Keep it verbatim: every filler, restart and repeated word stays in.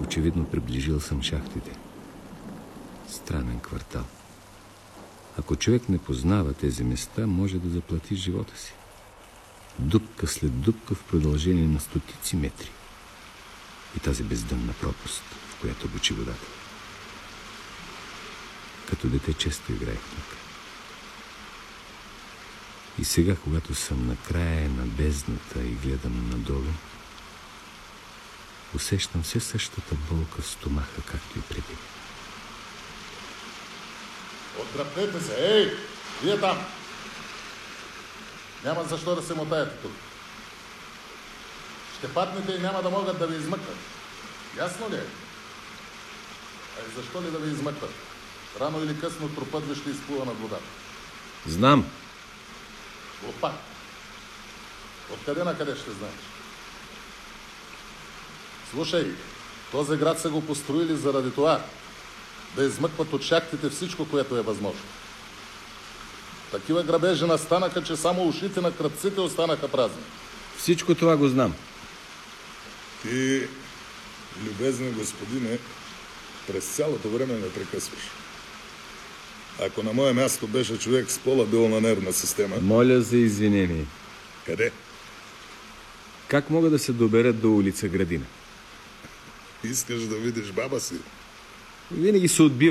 Очевидно приближил съм шахтите. Странен квартал. Ако човек не познава тези места, може да заплати живота си. Дупка след дупка в продължение на стотици метри. И тази бездънна пропаст, в която бучи водата. Като дете често играех тук. И сега, когато съм на края на бездната и гледам надолу, усещам все същата болка в стомаха, както и преди. Отдръпнете се! Ей! Вие там! Няма защо да се мотаете тук. Ще паднете и няма да могат да ви измъкнат. Ясно ли е? А и защо ли да ви измъкват? Рано или късно трупът ви ще изплува над водата. Знам. Опа! Откъде на къде ще знаеш? Слушай, този град са го построили заради това. Да измъкват от шахтите всичко, което е възможно. Такива грабежи настанаха, че само ушите на крадците останаха празни. Всичко това го знам. Ти, любезни господине, през цялото време ме прекъсваш. Ако на мое място беше човек с по-лабилна нервна система... Моля за извинение. Къде? Как мога да се добера до улица Градина? Искаш да видиш баба си? Винаги се отбива